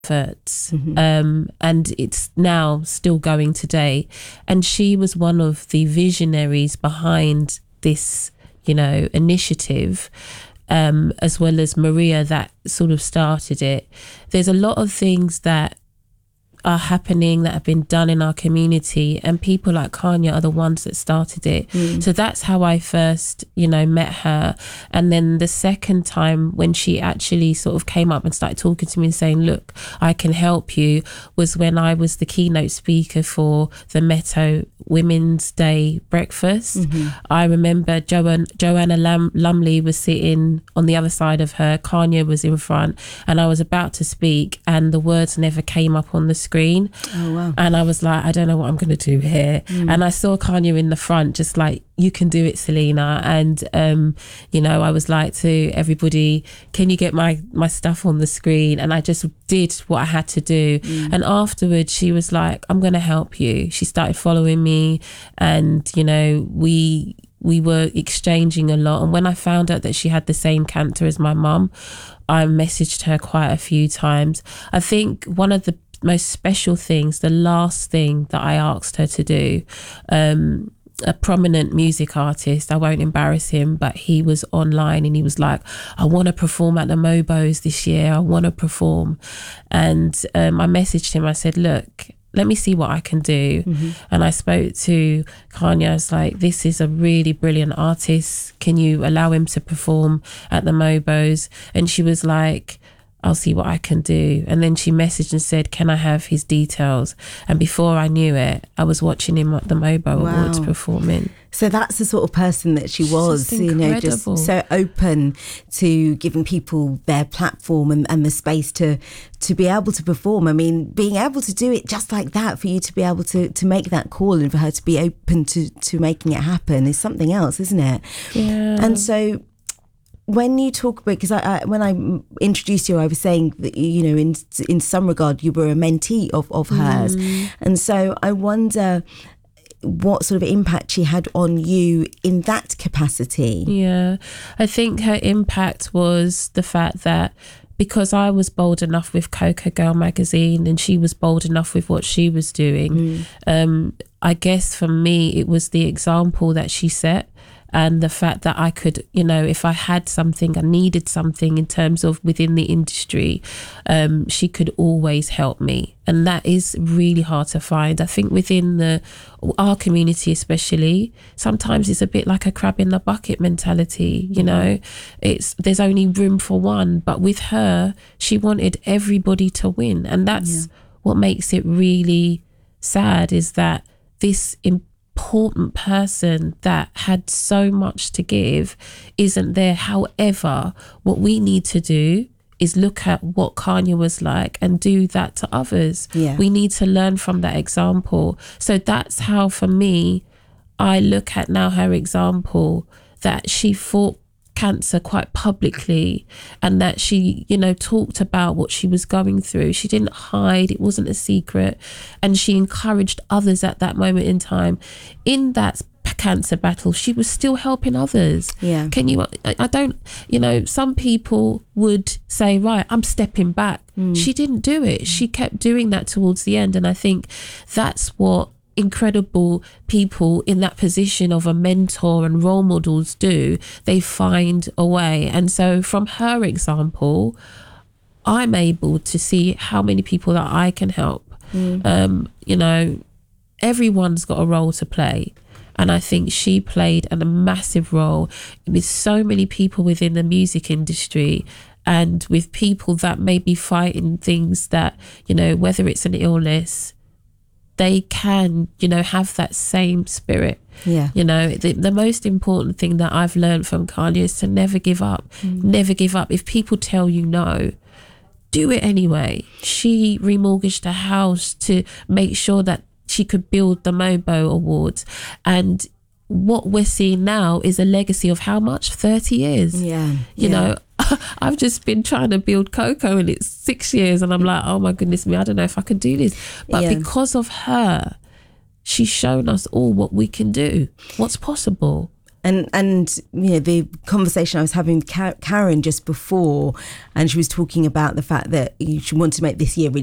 efforts, and it's now still going today. And she was one of the visionaries behind this, initiative, as well as Maria that sort of started it. There's a lot of things that are happening that have been done in our community, and people like Kanya are the ones that started it. So that's how I first met her. And then the second time when she actually sort of came up and started talking to me and saying, look, I can help you, was when I was the keynote speaker for the Metto Women's Day breakfast. I remember Joanna Lumley was sitting on the other side of her, Kanya was in front, and I was about to speak and the words never came up on the screen. Oh, wow. And I was like, I don't know what I'm going to do here. And I saw Kanya in the front, just like, you can do it, Selena. And, I was like to everybody, can you get my stuff on the screen? And I just did what I had to do. And afterwards, she was like, I'm going to help you. She started following me, and, we were exchanging a lot. And when I found out that she had the same cancer as my mum, I messaged her quite a few times. I think one of the most special things, the last thing that I asked her to do, a prominent music artist, I won't embarrass him, but he was online and he was like, I want to perform at the Mobos this year, I want to perform. And I messaged him, I said, look, let me see what I can do. And I spoke to Kanya, I was like, this is a really brilliant artist, can you allow him to perform at the Mobos? And she was like, I'll see what I can do. And then she messaged and said, can I have his details? And before I knew it, I was watching him at the Mobo Awards performing. So that's the sort of person that she was, just so open to giving people their platform and the space to be able to perform. I mean, being able to do it just like that, for you to be able to make that call and for her to be open to making it happen is something else, isn't it? Yeah. And so when you talk about, because when I introduced you, I was saying that, in some regard, you were a mentee of hers. And so I wonder what sort of impact she had on you in that capacity. Yeah, I think her impact was the fact that because I was bold enough with Coco Girl magazine and she was bold enough with what she was doing, I guess for me, it was the example that she set. And the fact that I could, if I had something, I needed something in terms of within the industry, she could always help me. And that is really hard to find. I think within our community especially, sometimes it's a bit like a crab in the bucket mentality, there's only room for one. But with her, she wanted everybody to win. And that's what makes it really sad, is that this important person that had so much to give isn't there. However, what we need to do is look at what Kanya was like and do that to others. We need to learn from that example. So that's how, for me, I look at now her example, that she fought cancer quite publicly, and that she talked about what she was going through. She didn't hide, it wasn't a secret, and she encouraged others at that moment in time. In that cancer battle, she was still helping others. I don't, some people would say, right, I'm stepping back. She didn't do it. She kept doing that towards the end. And I think that's what incredible people in that position of a mentor and role models do. They find a way. And so from her example, I'm able to see how many people that I can help. Everyone's got a role to play. And I think she played a massive role with so many people within the music industry, and with people that may be fighting things that, whether it's an illness, they can, have that same spirit. The most important thing that I've learned from Kanya is to never give up. Never give up. If people tell you no, do it anyway. She remortgaged her house to make sure that she could build the Mobo Awards. And what we're seeing now is a legacy of how much? 30 years. You know, I've just been trying to build Coco and it's 6 years, and I'm like, oh my goodness me, I don't know if I can do this. But because of her, she's shown us all what we can do, what's possible. And you know, the conversation I was having with Karen just before, and she was talking about the fact that she wanted to make this year really